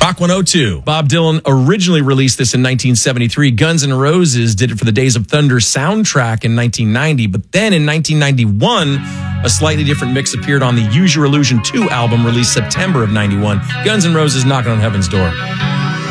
Rock 102. Bob Dylan originally released this in 1973. Guns N' Roses did it for the Days of Thunder soundtrack in 1990. But then in 1991, a slightly different mix appeared on the Use Your Illusion 2 album released September of 91. Guns N' Roses Knocking on Heaven's Door.